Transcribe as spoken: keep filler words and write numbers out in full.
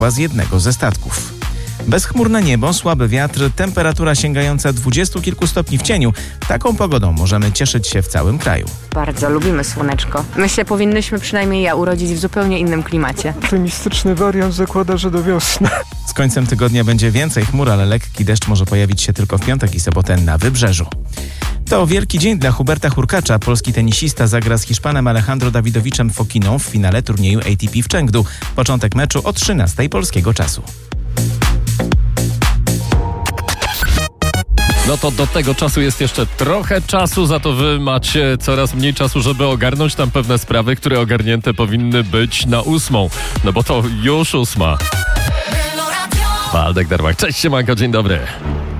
z jednego ze statków. Bezchmurne niebo, słaby wiatr, temperatura sięgająca dwudziestu kilku stopni w cieniu. Taką pogodą możemy cieszyć się w całym kraju. Bardzo lubimy słoneczko. Myślę, powinnyśmy przynajmniej ja urodzić w zupełnie innym klimacie. Optymistyczny wariant zakłada, że do wiosny. Z końcem tygodnia będzie więcej chmur, ale lekki deszcz może pojawić się tylko w piątek i sobotę na wybrzeżu. To wielki dzień dla Huberta Hurkacza. Polski tenisista zagra z Hiszpanem Alejandro Dawidowiczem Fokiną w finale turnieju A T P w Chengdu. Początek meczu o trzynastej polskiego czasu. No to do tego czasu jest jeszcze trochę czasu, za to wy macie coraz mniej czasu, żeby ogarnąć tam pewne sprawy, które ogarnięte powinny być na ósmą. No bo to już ósma. Waldek Darmach. Cześć, siemanko, dzień dobry.